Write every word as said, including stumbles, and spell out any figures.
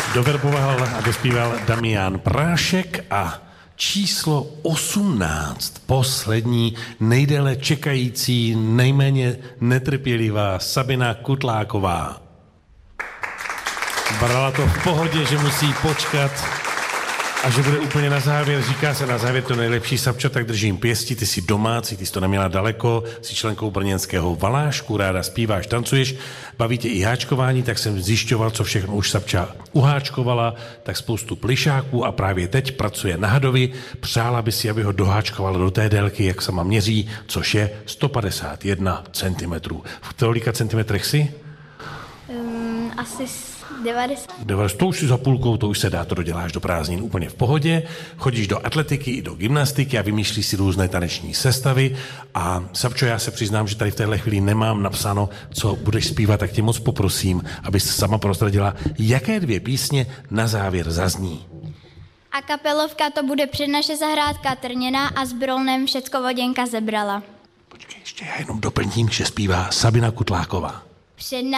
Doverboval a dospíval Damian Prášek a číslo osmnáct, poslední, nejdéle čekající, nejméně netrpělivá Sabina Kutláková. Brala to v pohodě, že musí počkat a že bude úplně na závěr. Říká se na závěr to nejlepší, Sabčo, tak držím pěstí, ty jsi domácí, ty jsi to neměla daleko, jsi členkou brněnského Valášku, ráda zpíváš, tancuješ, baví tě i háčkování, tak jsem zjišťoval, co všechno už Sabča uháčkovala, tak spoustu plišáků a právě teď pracuje na hadovi. Přála by si, aby ho doháčkovala do té délky, jak sama měří, což je sto padesát jedna centimetrů. V kolika centimetrech jsi? Um, asi devadesát. devadesát. To už si za půlkou, to už se dá, to doděláš do prázdnin úplně v pohodě. Chodíš do atletiky i do gymnastiky a vymýšlíš si různé taneční sestavy. A Sabčo, já se přiznám, že tady v téhle chvíli nemám napsáno, co budeš zpívat, tak tě moc poprosím, abys sama prozradila, jaké dvě písně na závěr zazní. A kapelovka to bude Před naše zahrádka trněná a s Brolnem Všecko voděnka zebrala. Počkej, ještě já jenom doplním, že zpívá Sabina Kutláková. Před